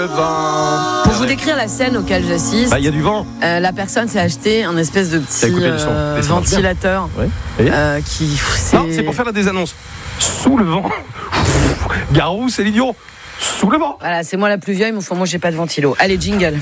Pour vous décrire la scène auquel j'assiste, il y a du vent. La personne s'est acheté un espèce de petit Les ventilateur qui... Non, c'est pour faire des annonces. Sous le vent. Garou, Céline Dion. Sous le vent. Voilà, c'est moi la plus vieille, mais moi j'ai pas de ventilo. Allez, jingle.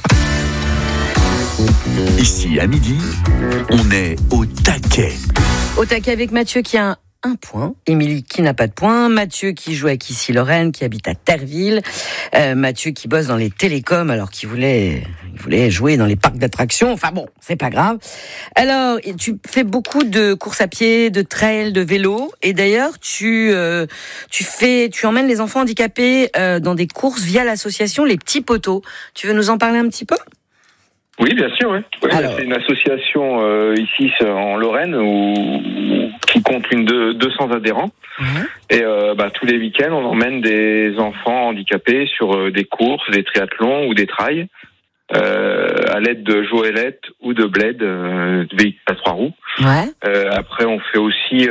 Ici, à midi, on est au taquet. Au taquet avec Mathieu qui a un point, Émilie qui n'a pas de point, Mathieu qui joue avec Issy Lorraine, qui habite à Terreville, Mathieu qui bosse dans les télécoms alors qu'il voulait jouer dans les parcs d'attractions. Enfin bon, c'est pas grave. Alors, tu fais beaucoup de courses à pied, de trail, de vélo, et d'ailleurs tu emmènes les enfants handicapés dans des courses via l'association Les Petits Poteaux. Tu veux nous en parler un petit peu ? Oui, bien sûr, oui. C'est une association ici en Lorraine qui compte 200 adhérents. Et tous les week-ends, on emmène des enfants handicapés sur des courses, des triathlons ou des trails à l'aide de joëlettes ou de bled, de véhicules à 3 roues. Ouais. Après, on fait aussi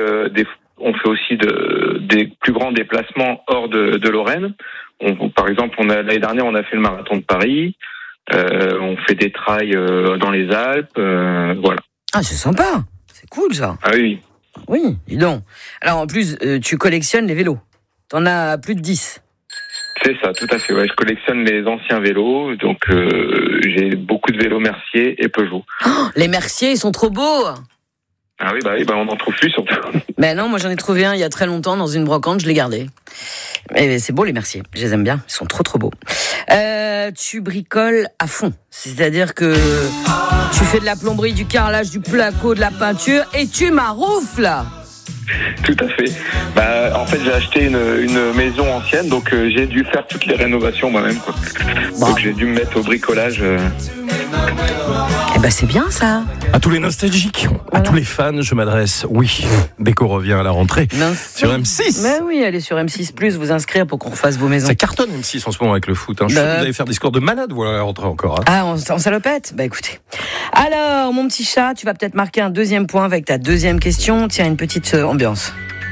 des plus grands déplacements hors de Lorraine. Par exemple, l'année dernière, on a fait le marathon de Paris. On fait des trails dans les Alpes, voilà. Ah, c'est sympa, c'est cool ça. Ah oui. Oui, dis donc. Alors en plus, tu collectionnes les vélos. T'en as plus de 10. C'est ça, tout à fait. Ouais, je collectionne les anciens vélos, donc j'ai beaucoup de vélos Mercier et Peugeot. Oh, les Mercier, ils sont trop beaux. Ah oui, on n'en trouve plus surtout. Mais non, moi j'en ai trouvé un il y a très longtemps dans une brocante, je l'ai gardé. Mais c'est beau les Mercier, je les aime bien, ils sont trop beaux. Tu bricoles à fond, c'est-à-dire que tu fais de la plomberie, du carrelage, du placo, de la peinture et tu maroufles. Tout à fait. En fait, j'ai acheté une maison ancienne, donc j'ai dû faire toutes les rénovations moi-même, quoi. Bon. Donc j'ai dû me mettre au bricolage. C'est bien ça. À tous les nostalgiques, à tous les fans, je m'adresse. Oui, Déco revient à la rentrée sur M6. Mais oui, allez sur M6+, vous inscrire pour qu'on refasse vos maisons. Ça cartonne M6 en ce moment avec le foot. Je sais que vous allez faire des scores de malade, vous, à la rentrée encore. Ah, en salopette ? Écoutez. Alors, mon petit chat, tu vas peut-être marquer un deuxième point avec ta deuxième question. Tiens, une petite ambiance.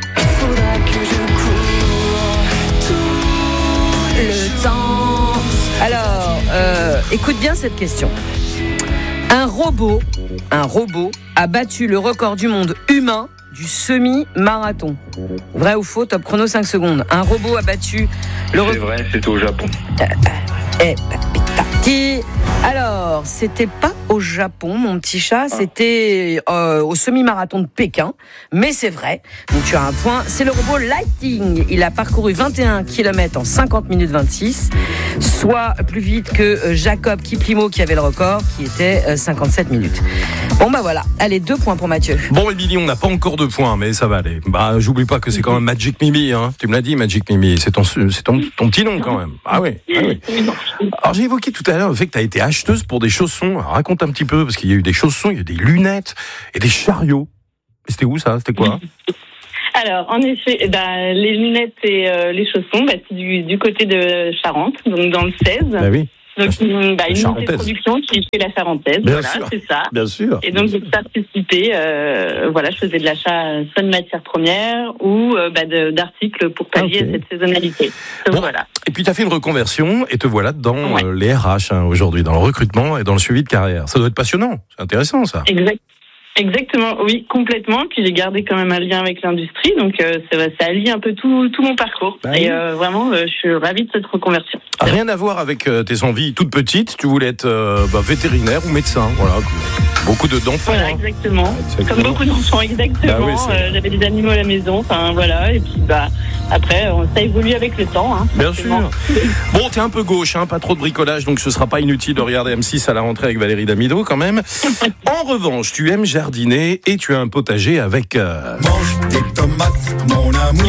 Le temps. Alors, écoute bien cette question. Un robot a battu le record du monde humain du semi-marathon. Vrai ou faux? Top chrono 5 secondes. Un robot a battu le record. C'est vrai, c'était au Japon. Alors, c'était pas au Japon, mon petit chat, c'était au semi-marathon de Pékin, mais c'est vrai. Donc tu as un point. C'est le robot Lightning. Il a parcouru 21 km en 50 minutes 26, soit plus vite que Jacob Kiplimo qui avait le record, qui était 57 minutes. Bon voilà. Allez, 2 points pour Mathieu. Bon, Émilie, on n'a pas encore 2 points, mais ça va aller. J'oublie pas que c'est quand même Magic Mimi, hein. Tu me l'as dit, Magic Mimi. C'est ton petit nom quand même. Ah oui. Alors j'ai évoqué tout à l'heure le fait que tu as été acheteuse pour des chaussons. Alors, raconte un petit peu, parce qu'il y a eu des chaussons, il y a eu des lunettes et des chariots. C'était où ça? C'était quoi? Alors, en effet, les lunettes et les chaussons, c'est du côté de Charente, donc dans le 16. Oui. Donc, une unité de production qui fait la Charentaise. Bien voilà, sûr. c'est ça. Bien sûr. Et donc, j'ai participé, je faisais de l'achat soit de matières premières ou d'articles pour pallier à cette saisonnalité. Donc, voilà. Et puis, tu as fait une reconversion et te voilà dans les RH aujourd'hui, dans le recrutement et dans le suivi de carrière. Ça doit être passionnant. C'est intéressant, ça. Exactement, oui, complètement. Puis j'ai gardé quand même un lien avec l'industrie, donc ça allie un peu tout mon parcours. Et vraiment, je suis ravie de cette reconversion. Rien à voir avec tes envies toutes petites. Tu voulais être vétérinaire ou médecin, voilà. Beaucoup d'enfants. Voilà, exactement. Comme beaucoup d'enfants, exactement. J'avais des animaux à la maison, voilà. Et puis après, ça évolue avec le temps. Bien sûr. Bon, t'es un peu gauche, pas trop de bricolage, donc ce sera pas inutile de regarder M6 à la rentrée avec Valérie Damido quand même. En revanche, tu aimes jardiner et tu as un potager avec... Mange des tomates, mon amour.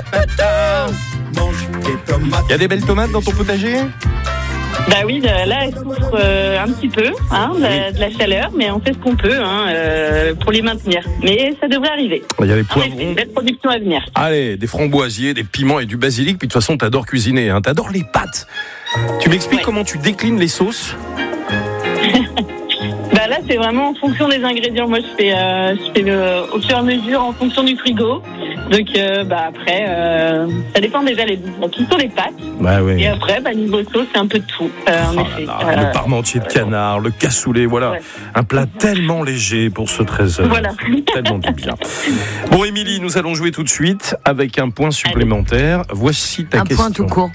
Mange des tomates. Il y a des belles tomates dans ton potager ? Oui, là, elles souffrent un petit peu de la chaleur, mais on fait ce qu'on peut pour les maintenir. Mais ça devrait arriver. Il y a les poivrons. Une belle production à venir. Allez, des framboisiers, des piments et du basilic. Puis de toute façon, t'adores cuisiner, t'adores les pâtes. Tu m'expliques comment tu déclines les sauces ? Là, c'est vraiment en fonction des ingrédients. Moi, je fais au fur et à mesure en fonction du frigo. Donc après, ça dépend déjà qui sont les pâtes. Bah oui. Et après, niveau sauce, c'est un peu de tout. En effet. Le parmentier de canard, le cassoulet, voilà. Ouais. Un plat tellement léger pour ce 13h. Voilà. Tellement du bien. Bon, Émilie, nous allons jouer tout de suite avec un point supplémentaire. Voici ta question. Un point tout court.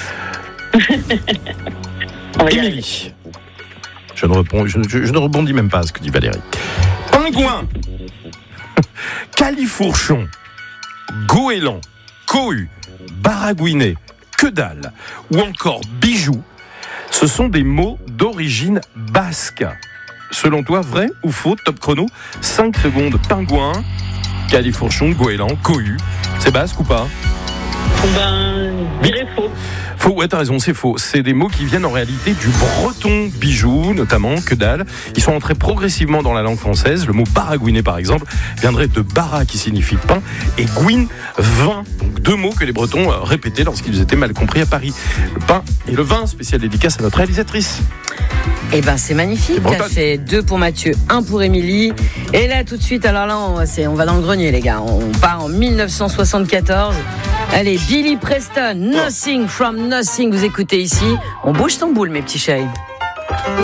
Émilie. Je ne rebondis même pas à ce que dit Valérie. Pingouin, califourchon, goéland, cohu, baragouinet, que dalle ou encore bijou, ce sont des mots d'origine basque. Selon toi, vrai ou faux? Top chrono, 5 secondes. Pingouin, califourchon, goéland, cohu, c'est basque ou pas? Je dirais faux. Faux, ouais, t'as raison, c'est faux. C'est des mots qui viennent en réalité du breton, bijou, notamment, que dalle. Ils sont entrés progressivement dans la langue française. Le mot baragouinet, par exemple, viendrait de bara, qui signifie pain, et gouine, vin. Donc 2 mots que les Bretons répétaient lorsqu'ils étaient mal compris à Paris. Le pain et le vin, spécial dédicace à notre réalisatrice. Eh ben, c'est magnifique. Ça fait 2 pour Mathieu, 1 pour Émilie. Et là, tout de suite, alors là, on va dans le grenier, les gars. On part en 1974. Allez, Billy Preston, Nothing from Nothing. Vous écoutez ici. On bouge son boule, mes petits chéris.